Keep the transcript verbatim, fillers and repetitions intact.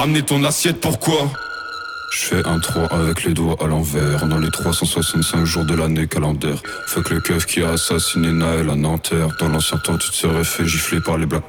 Amener ton assiette, pourquoi? Je fais un trois avec les doigts à l'envers. Pendant les trois cent soixante-cinq jours de l'année calendaire. Fuck le keuf qui a assassiné Naël à Nanterre. Dans l'ancien temps tu te serais fait gifler par les Black